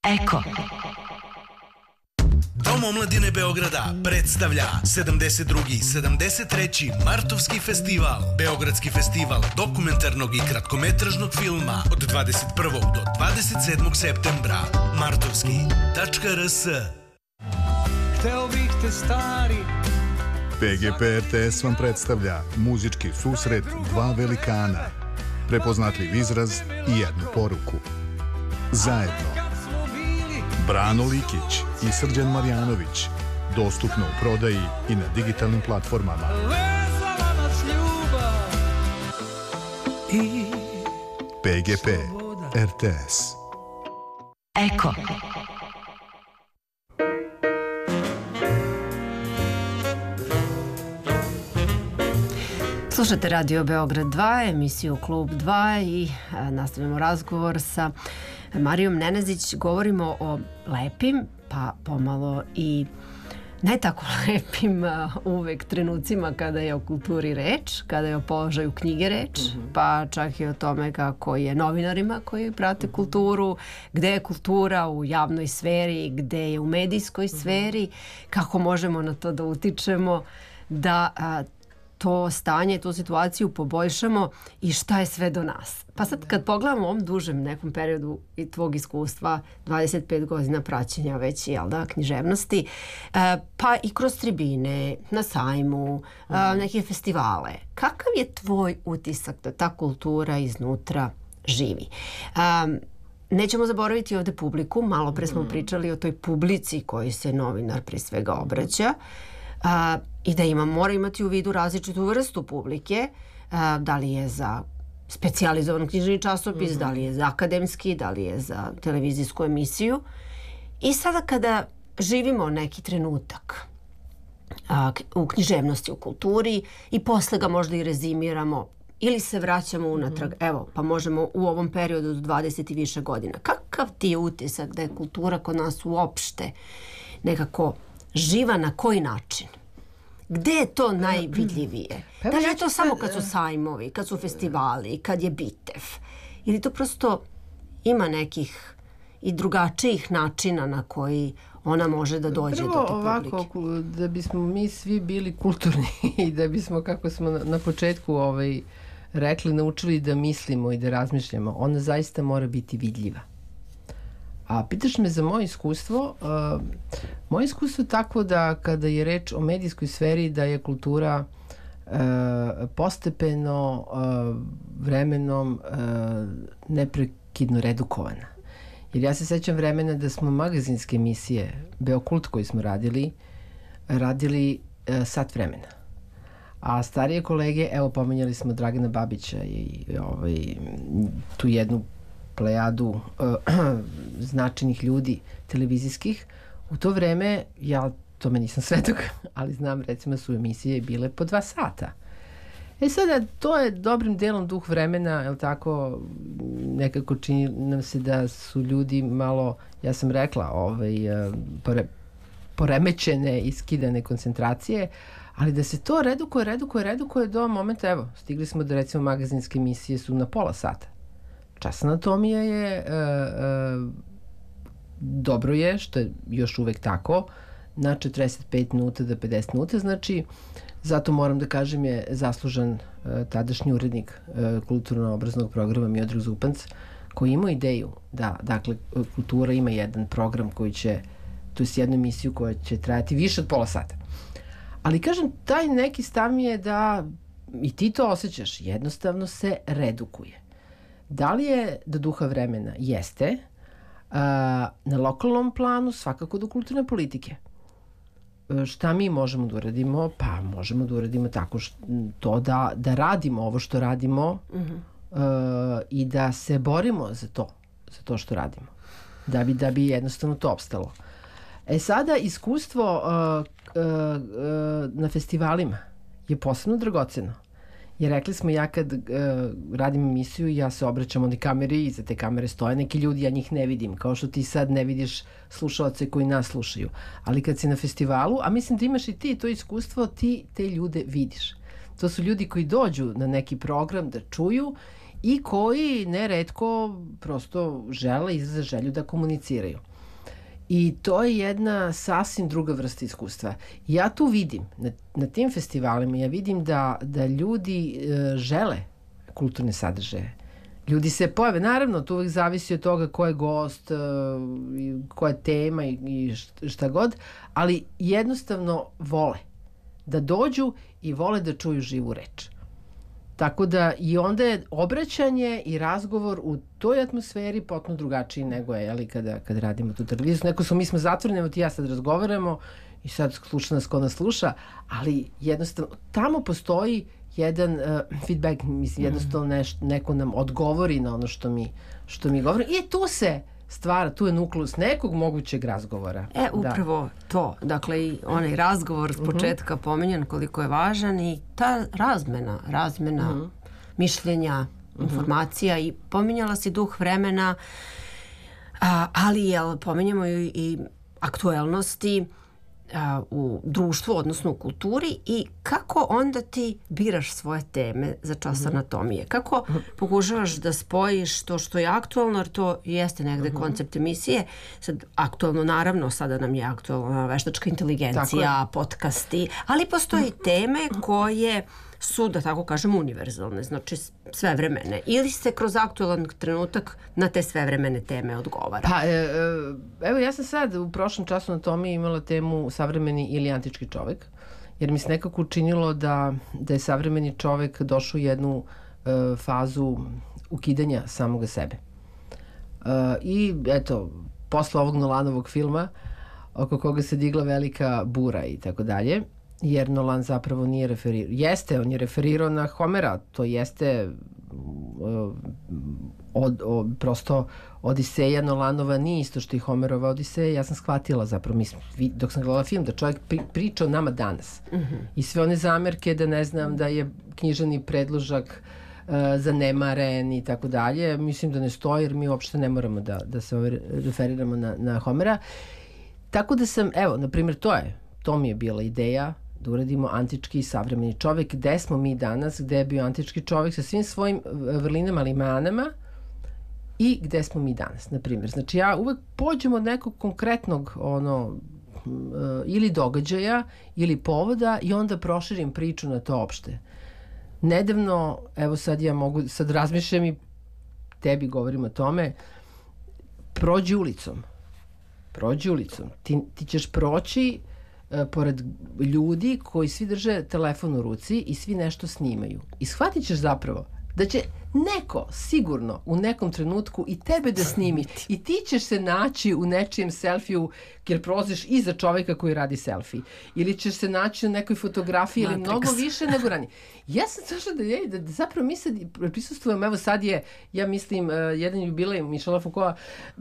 Eko. Dom omladine Beograda predstavlja 72. i 73. Martovski festival. Beogradski festival dokumentarnog i kratkometražnog filma od 21. do 27. septembra. Martovski.rs. Hteo bih te stari. PGP RTS vam predstavlja muzički susret dva velikana, prepoznatljiv izraz i jednu poruku. Zajedno. Brano Likić i Srđan Marjanović. Dostupno u prodaji i na digitalnim platformama. PGP RTS. Eko. Slušate Radio Beograd 2, emisiju Klub 2 i nastavljamo razgovor sa Marijom Nenezić. Govorimo o lepim, pa pomalo i ne tako lepim uvek trenucima kada je o kulturi reč, kada je o položaju knjige reč, pa čak i o tome kako je novinarima koji prate kulturu, gde je kultura u javnoj sferi, gde je u medijskoj sferi, kako možemo na to da utičemo, da to stanje, tu situaciju poboljšamo i šta je sve do nas. Pa sad kad pogledamo u ovom dužem nekom periodu i tvog iskustva, 25 godina praćenja već, jel da, književnosti, pa i kroz tribine, na sajmu, neke festivale, kakav je tvoj utisak da ta kultura iznutra živi? Nećemo zaboraviti ovde publiku, malo pre smo pričali o toj publici koji se novinar pre svega obraća, i da mora imati u vidu različitu vrstu publike, da li je za specijalizovan knjižni časopis, da li je za akademski, da li je za televizijsku emisiju. I sada kada živimo neki trenutak u književnosti, u kulturi i posle ga možda i rezimiramo ili se vraćamo unatrag, evo, pa možemo u ovom periodu do 20 i više godina. Kakav ti je utisak da je kultura kod nas uopšte nekako živa, na koji način? Gde je to najvidljivije? Da li je to samo kad su sajmovi, kad su festivali, kad je bitev? Ili to prosto ima nekih i drugačijih načina na koji ona može da dođe do te publike? Prvo ovako, da bismo mi svi bili kulturni i da bismo, kako smo na početku rekli, naučili da mislimo i da razmišljamo, ona zaista mora biti vidljiva. A pitaš me za moje iskustvo je takvo da kada je reč o medijskoj sferi da je kultura postepeno, vremenom neprekidno redukovana. Jer ja se sećam vremena da smo magazinske emisije, Beokult koji smo radili sat vremena. A starije kolege, evo pomenjali smo Dragana Babića i tu jednu plejadu značajnih ljudi televizijskih. U to vreme, ja tome nisam svedok, ali znam recimo su emisije bile po 2 sata. Sada, to je dobrim delom duh vremena, je li tako, nekako čini nam se da su ljudi malo, ja sam rekla, poremećene i skidane koncentracije, ali da se to redukuje do momenta, evo, stigli smo da recimo magazinske emisije su na pola sata. Čas anatomija je, dobro je, što je još uvek tako, na 45 minuta do 50 minuta, znači, zato moram da kažem je zaslužan tadašnji urednik kulturno-obraznog programa Miodrag Zupanc, koji ima ideju da, dakle, kultura ima jedan program koji će, to je jednu emisiju koja će trajati više od pola sata. Ali kažem, taj neki stav mi je da, i ti to osjećaš, jednostavno se redukuje. Da li je do duha vremena? Jeste. Na lokalnom planu svakako do kulturne politike. Šta mi možemo da uradimo? Pa možemo da uradimo tako to da radimo ovo što radimo i da se borimo za to što radimo. Da bi jednostavno to opstalo. Sada iskustvo na festivalima je posebno dragoceno. Jer rekli smo, ja kad radim emisiju, ja se obraćam od kameri, iza te kamere stoje neki ljudi, ja njih ne vidim, kao što ti sad ne vidiš slušalce koji nas slušaju. Ali kad si na festivalu, a mislim da imaš i ti to iskustvo, ti te ljude vidiš. To su ljudi koji dođu na neki program da čuju i koji neretko prosto žele, izraze želju da komuniciraju. I to je jedna sasvim druga vrsta iskustva. Ja tu vidim, na tim festivalima, ja vidim da ljudi žele kulturne sadržaje. Ljudi se pojave, naravno, to uvijek zavisi od toga ko je gost, koja je tema i šta god, ali jednostavno vole da dođu i vole da čuju živu reč. Tako da i onda je obraćanje i razgovor u toj atmosferi potpuno drugačiji nego je, jeli, kada radimo tu televiziju. Mi smo zatvoreni, evo ti ja sad razgovaramo i sad sluša nas ko nas sluša, ali jednostavno tamo postoji jedan feedback, mislim, jednostavno neko nam odgovori na ono što mi govorimo. I tu se stvara, tu je nukleus nekog mogućeg razgovora. Upravo to. Dakle, i onaj razgovor s početka pominjan koliko je važan i ta razmena mišljenja, informacija i pominjala si duh vremena, ali pominjamo i aktuelnosti u društvu, odnosno u kulturi i kako onda ti biraš svoje teme za čas anatomije? Kako pokušavaš da spojiš to što je aktualno, jer to jeste negde koncept emisije. Sad, aktualno, naravno, sada nam je aktualna veštačka inteligencija, podcasti, ali postoji teme koje su, da tako kažem, univerzalne, znači svevremene. Ili se kroz aktualan trenutak na te svevremene teme odgovara? Pa, evo, ja sam sad u prošlom času anatomije imala temu savremeni ili antički čovek, jer mi se nekako učinilo da je savremeni čovek došao u jednu fazu ukidanja samoga sebe. I eto, posle ovog Nolanovog filma, oko koga se digla velika bura i tako dalje, jer Nolan zapravo nije referirao. Jeste, on je referirao na Homera, to jeste prosto Odiseja Nolanova nije isto što i Homerova Odiseja. Ja sam shvatila zapravo, dok sam gledala film, da čovjek priča o nama danas. I sve one zamerke da ne znam da je književni predložak zanemaren i tako dalje, mislim da ne stoji, jer mi uopšte ne moramo da se referiramo na Homera. Tako da sam, evo, na primjer, to mi je bila ideja da uradimo antički i savremeni čovek, gde smo mi danas, gde je bio antički čovek sa svim svojim vrlinama, ali manama i gde smo mi danas, na primjer. Znači, ja uvek pođem od nekog konkretnog ili događaja ili povoda i onda proširim priču na to opšte. Nedavno, evo sad razmišljam i tebi govorim o tome, prođi ulicom. Ti ćeš proći pored ljudi koji svi drže telefon u ruci i svi nešto snimaju. I shvatit ćeš zapravo da će neko sigurno u nekom trenutku i tebe da snimi i ti ćeš se naći u nečijem selfiju jer prolaziš iza čoveka koji radi selfie. Ili ćeš se naći u nekoj fotografiji ili mnogo više nego ranije. Ja sam zašla da zapravo mi sad prisustujemo, evo sad je, ja mislim, jedan jubilej Michela Foucaulta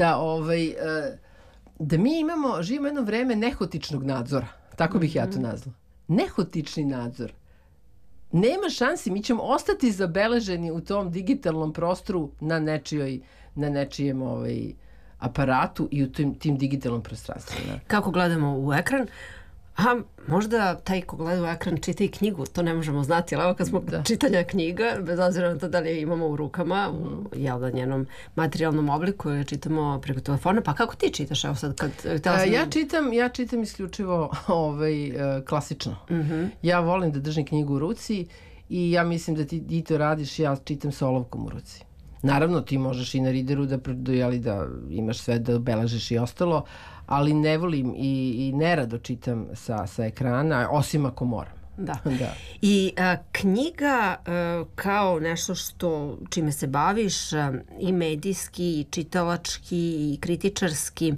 da mi živimo jedno vreme nehotičnog nadzora. Tako bih ja to nazvala. Nehotični nadzor. Nema šansi, mi ćemo ostati zabeleženi u tom digitalnom prostoru na nečijem aparatu i u tim digitalnom prostranstvu. Kako gledamo u ekran? Možda taj ko gleda u ekran čita i knjigu, to ne možemo znati, ali evo kad smo čitanja knjiga, bez obzira na to da li je imamo u rukama, u njenom materijalnom obliku ili čitamo preko telefona, pa kako ti čitaš? Evo sad kad... Ja čitam isključivo klasično. Ja volim da držim knjigu u ruci i ja mislim da ti to radiš, ja čitam sa olovkom u ruci. Naravno, ti možeš i na readeru da imaš sve, da beležiš i ostalo, ali ne volim i nerado čitam sa ekrana, osim ako moram. Da. I knjiga kao nešto čime se baviš i medijski, i čitalački, i kritičarski,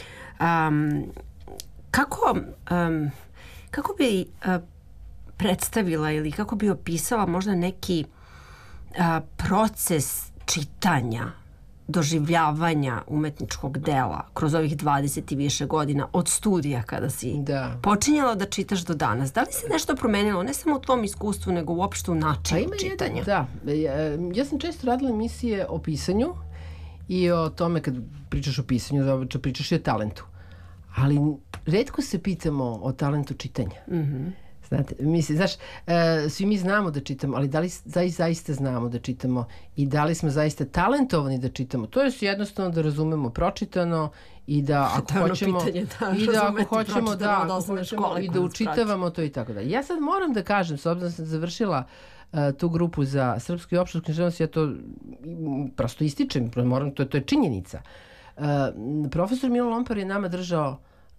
kako bi predstavila ili kako bi opisala možda neki proces čitanja, doživljavanja umetničkog dela kroz ovih 20 i više godina od studija kada si počinjala da čitaš do danas? Da li se nešto promenilo, ne samo u tvom iskustvu, nego uopšte u načinu čitanja? Ja sam često radila emisije o pisanju i o tome kad pričaš o pisanju, pričaš i o talentu. Ali retko se pitamo o talentu čitanja. Znate, mislim, znaš, svi mi znamo da čitamo, ali da li zaista znamo da čitamo i da li smo zaista talentovani da čitamo? To je jednostavno da razumemo pročitano i da ako hoćemo i da ako hoćemo i da učitavamo to i tako da. Ja sad moram da kažem, s obzirom da sam završila tu grupu za srpsku i opštu književnost, ja to prosto ističem, moram, to je činjenica. Profesor Milo Lompar je nama držao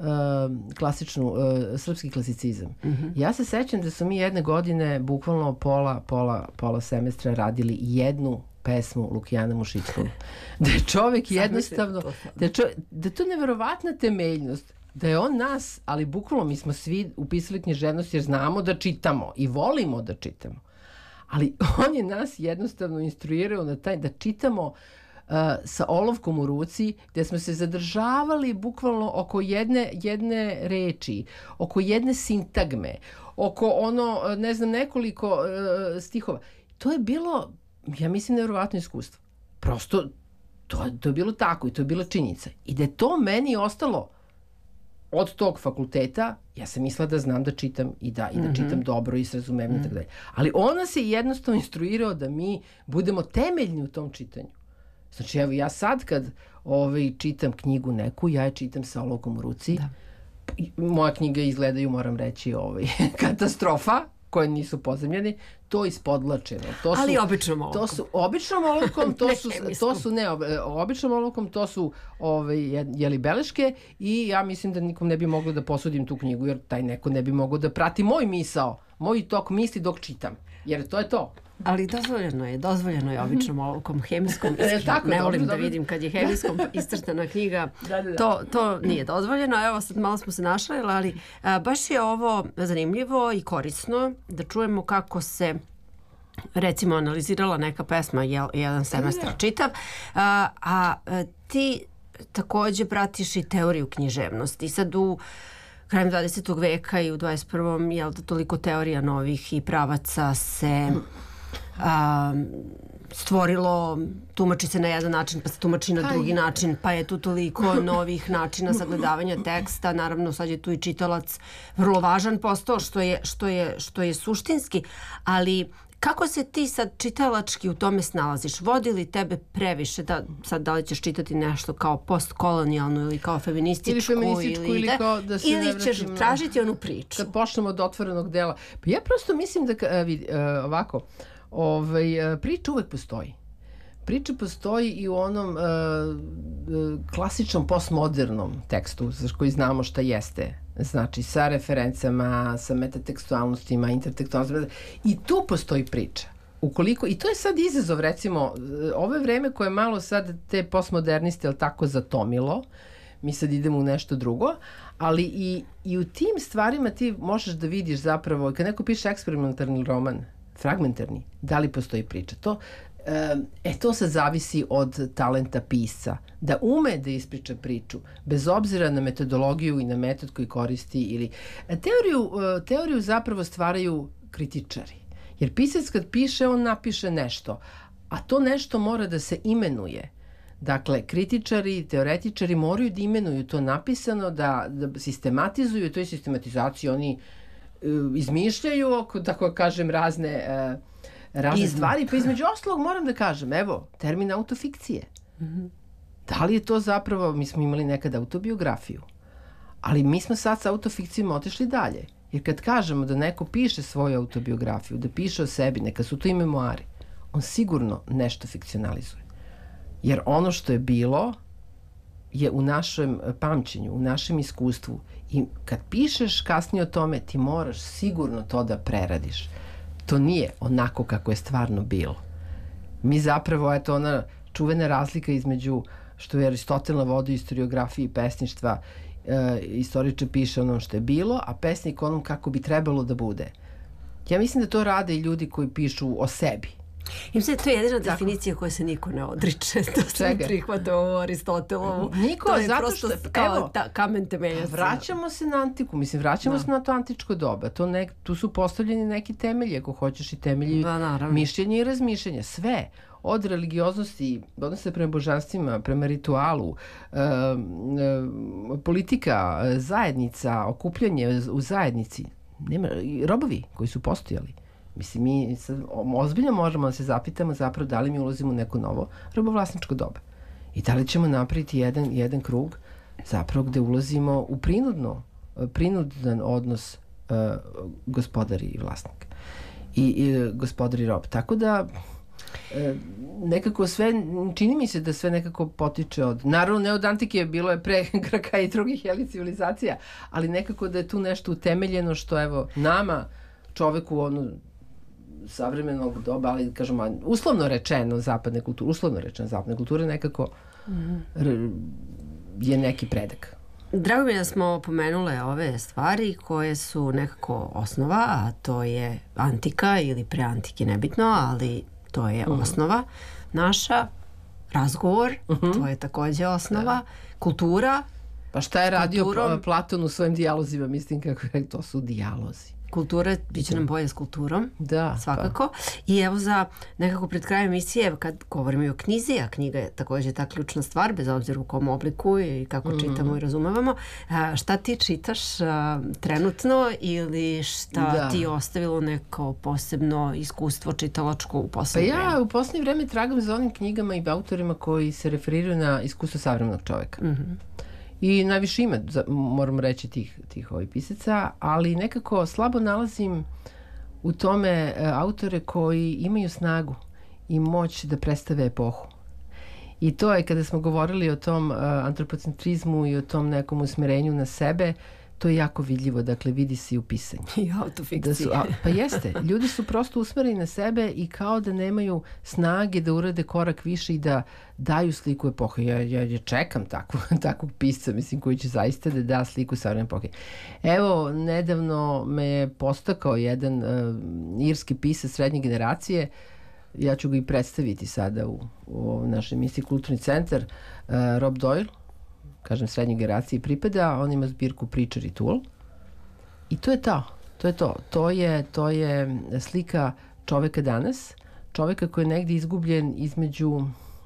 srpski klasicizam. Ja se sećam da smo mi jedne godine bukvalno pola semestra radili jednu pesmu Lukijana Mušickog. Da je čovek jednostavno, da je to neverovatna temeljnost, da je on nas, ali bukvalno mi smo svi upisali književnost jer znamo da čitamo i volimo da čitamo. Ali on je nas jednostavno instruirao na taj da čitamo sa olovkom u ruci, gde smo se zadržavali bukvalno oko jedne reči, oko jedne sintagme, oko nekoliko stihova. To je bilo, ja mislim, nevjerovatno iskustvo. Prosto, to je bilo tako i to je bila činjenica. I da je to meni ostalo od tog fakulteta, ja sam mislila da znam da čitam i da čitam dobro i s razumevanjem i tako dalje. Ali ona se jednostavno instruirao da mi budemo temeljni u tom čitanju. Znači, evo, ja sad kad čitam knjigu neku, ja je čitam sa olovkom u ruci. Da. Moja knjiga izgledaju, moram reći, katastrofa, koje nisu pozemljeni, to ispodlačeno. Ali običnom olovkom. To su običnom olovkom, običnom olovkom, to su beleške i ja mislim da nikom ne bi moglo da posudim tu knjigu, jer taj neko ne bi moglo da prati moj misao, moj tok misli dok čitam. Jer to je to. Ali dozvoljeno je običnom olovkom, hemijskom. Ne volim da vidim kad je hemijskom iscrtana knjiga. To nije dozvoljeno. Evo sad malo smo se našli, ali baš je ovo zanimljivo i korisno da čujemo kako se recimo analizirala neka pesma jedan semestar čitav, a ti takođe pratiš i teoriju književnosti. Sad u krajem 20. veka i u 21. je da toliko teorija novih i pravaca se stvorilo, tumači se na jedan način pa se tumači na drugi način, pa je tu toliko novih načina sagledavanja teksta. Naravno sad je tu i čitalac vrlo važan postao, što je suštinski, ali kako se ti sad čitalački u tome snalaziš? Vodi li tebe previše da li ćeš čitati nešto kao postkolonijalnu ili kao feminističku ili ćeš tražiti onu priču? Kad počnemo od otvorenog dela. Pa ja prosto mislim da ovako, priča uvek postoji. Priča postoji i u onom klasičnom postmodernom tekstu, za koji znamo šta jeste. Znači, sa referencama, sa metatekstualnostima, intertekstualnostima. I tu postoji priča. I to je sad izazov, recimo, ove vreme koje je malo sad te postmoderniste, tako, zatomilo, mi sad idemo u nešto drugo, ali i u tim stvarima ti možeš da vidiš zapravo, kad neko piše eksperimentalni roman, fragmentarni, da li postoji priča. To se zavisi od talenta pisca, da ume da ispriča priču, bez obzira na metodologiju i na metod koji koristi. Ili teoriju zapravo stvaraju kritičari. Jer pisac kad piše, on napiše nešto, a to nešto mora da se imenuje. Dakle, kritičari, teoretičari moraju da imenuju to napisano, da sistematizuju, to je sistematizaciju, oni izmišljaju, tako kažem, razne stvari, pa između ostalog moram da kažem, evo, termin autofikcije. Da li je to zapravo, mi smo imali nekad autobiografiju, ali mi smo sad sa autofikcijom otišli dalje. Jer kad kažemo da neko piše svoju autobiografiju, da piše o sebi, neka su to i memoari, on sigurno nešto fikcionalizuje. Jer ono što je bilo je u našem pamćenju, u našem iskustvu. I kad pišeš kasnije o tome, ti moraš sigurno to da preradiš. To nije onako kako je stvarno bilo. Mi zapravo, eto, ona čuvena razlika između što je Aristotel navodio istoriografiji i pesništva, istoričar piše ono što je bilo, a pesnik onom kako bi trebalo da bude. Ja mislim da to rade i ljudi koji pišu o sebi. Mislim da to je jedina definicija koja se niko ne odriče. To sam prihvatao u Aristotelovu. Niko, zato što... Kao kamen temeljac. Vraćamo se na antiku. Mislim, vraćamo se na to antičko doba. Tu su postavljeni neki temelji, ako hoćeš i temelji mišljenja i razmišljenja. Sve. Od religioznosti, odnose prema božanstvima, prema ritualu, politika, zajednica, okupljanje u zajednici. nema, robovi koji su postojali. Mislim, mi sad ozbiljno možemo da se zapitamo zapravo da li mi ulazimo u neko novo robovlasničko doba. I da li ćemo napraviti jedan krug zapravo gde ulazimo u prinudan odnos gospodar i vlasnik i gospodar i rob. Tako da nekako sve, čini mi se da sve nekako potiče od, naravno ne od antike, bilo je pre Graka i drugih civilizacija, ali nekako da je tu nešto utemeljeno što evo nama, čoveku savremenog doba, ali kažemo uslovno rečeno zapadne kulture nekako je neki predak. Drago mi je da smo pomenule ove stvari koje su nekako osnova, a to je antika ili preantike, nebitno, ali to je osnova naša, razgovor, to je takođe osnova, kultura. Pa šta je radio Platon u svojim dijalozima, mislim kako je, to su dijalozi. Kultura, bit će nam bolje s kulturom, da, svakako. I evo za nekako pred krajem emisije, kad govorimo i o knjizi, a knjiga je takođe ta ključna stvar, bez obzira u kom obliku i kako čitamo i razumevamo, šta ti čitaš trenutno ili šta ti je ostavilo neko posebno iskustvo čitalačko u poslednje vreme? Pa ja u poslednje vreme tragam za onim knjigama i autorima koji se referiraju na iskustvo savremenog čoveka. I najviše ima, moram reći, tih pisaca, ali nekako slabo nalazim u tome autore koji imaju snagu i moć da predstave epohu. I to je kada smo govorili o tom antropocentrizmu i o tom nekom usmerenju na sebe, to je jako vidljivo, dakle vidi se i u pisanju. I autofikciji. Pa jeste, ljudi su prosto usmereni na sebe i kao da nemaju snage da urade korak više i da daju sliku epohe. Ja čekam takvog pisca, mislim, koji će zaista da da sliku savremene epohe. Evo, nedavno me je postakao jedan irski pisac srednje generacije, ja ću ga i predstaviti sada u našoj emisiji Kulturni centar, Rob Doyle, kažem, srednjoj generaciji pripada, on ima zbirku Priča Ritual i to je to. To je slika čoveka danas, čoveka koji je negdje izgubljen između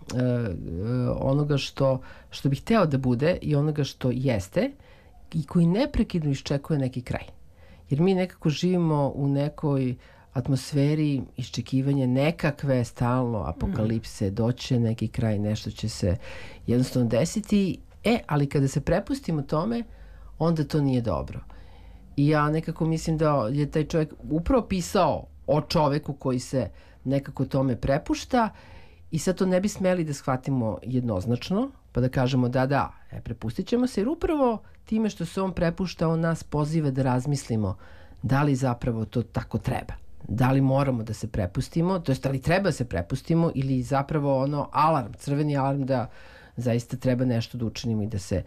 onoga što bi hteo da bude i onoga što jeste i koji neprekidno iščekuje neki kraj. Jer mi nekako živimo u nekoj atmosferi iščekivanja nekakve stalno apokalipse, doće neki kraj, nešto će se jednostavno desiti. Ali kada se prepustimo tome, onda to nije dobro. I ja nekako mislim da je taj čovjek upravo pisao o čoveku koji se nekako tome prepušta i sad to ne bi smeli da shvatimo jednoznačno, pa da kažemo da, prepustit ćemo se, jer upravo time što se on prepušta, on nas poziva da razmislimo da li zapravo to tako treba. Da li moramo da se prepustimo, to jest da li treba da se prepustimo ili zapravo alarm, crveni alarm da zaista treba nešto da učinimo i da se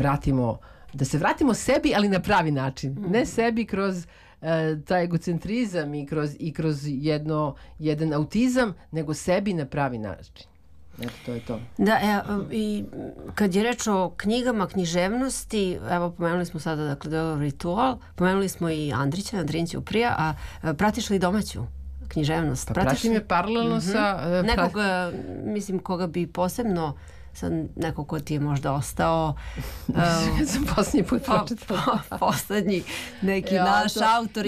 vratimo sebi, ali na pravi način. Ne sebi kroz taj egocentrizam i kroz jedan autizam, nego sebi na pravi način. Eto, to je to. Da, i kad je reč o knjigama, književnosti, evo, pomenuli smo sada, dakle, Doyle Ritual, pomenuli smo i Andrin Ćuprija, a pratiš li domaću književnost? Pa pratim je paralelno sa... Nekoga, mislim, koga bi posebno sad neko ko ti je možda ostao sam posljednji put pročitala. Poslednji neki naš autor